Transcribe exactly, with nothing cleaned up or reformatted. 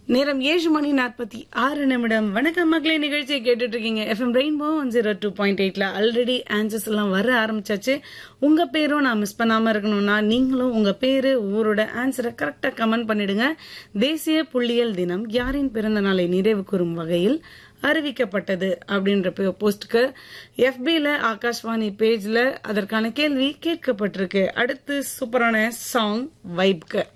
நேரம் ஏழு மணி நாற்பத்தி ஆறு நிமிடம். வணக்கம் மக்களே, நிகழ்ச்சியை கேட்டுட்டு இருக்கீங்க FM rainbow one zero two point எயிட்ல. ஆல்ரெடி ஆன்சர்ஸ் எல்லாம் வர ஆரம்பிச்சாச்சு. உங்க பேரும் நான் மிஸ் பண்ணாம இருக்கணும்னா நீங்களும் உங்க பேரு ஊரோட ஆன்சரை கரெக்டா கமெண்ட் பண்ணிடுங்க. தேசிய புள்ளியியல் தினம் யாரின் பிறந்த நாளை நிறைவு கூறும் வகையில் அறிவிக்கப்பட்டது அப்படின்ற போஸ்டுக்கு எஃபில ஆகாஷ்வாணி பேஜ்ல அதற்கான கேள்வி கேட்கப்பட்டிருக்கு. அடுத்து சூப்பரான சாங் வைப்க்கு